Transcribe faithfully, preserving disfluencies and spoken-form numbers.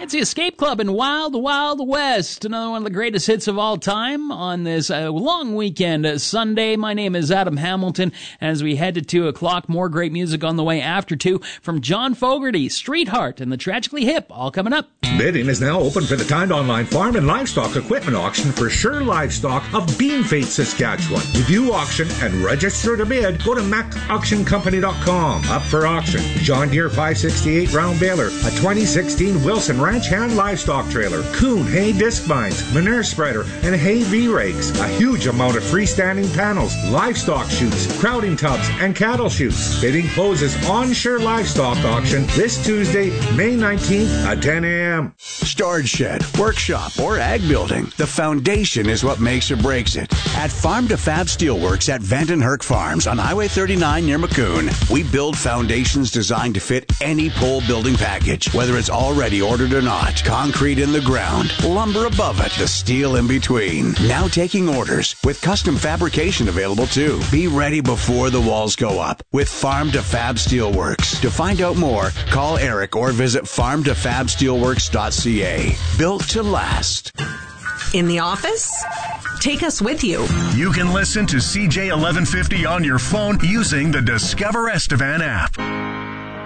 It's the Escape Club in Wild Wild West, another one of the greatest hits of all time on this uh, long weekend uh, Sunday. My name is Adam Hamilton. As we head to two o'clock, more great music on the way after two from John Fogerty, Streetheart, and the Tragically Hip, all coming up. Bidding is now open for the timed online farm and livestock equipment auction for Sure Livestock of Beanfate, Saskatchewan. To view auction and register to bid, go to mac auction company dot com. Up for auction, John Deere five sixty-eight round baler, a twenty sixteen Wilson Ranch Hand livestock trailer, Kuhn hay disc binds, manure spreader, and hay V-rakes. A huge amount of freestanding panels, livestock chutes, crowding tubs, and cattle chutes. Bidding closes on Sure Livestock auction this Tuesday, May nineteenth at ten a.m. Storage shed, workshop, or ag building. The foundation is what makes or breaks it. At Farm to Fab Steelworks at Vandenherk Farms on Highway thirty-nine near Maccoon, we build foundations designed to fit any pole building package, whether it's already ordered or not. Concrete in the ground, lumber above it, the steel in between. Now taking orders with custom fabrication available too. Be ready before the walls go up with Farm to Fab Steelworks. To find out more, call Eric or visit farm to fab steelworks dot c a. Built to last. In the office? Take us with you. You can listen to C J eleven fifty on your phone using the Discover Estevan app.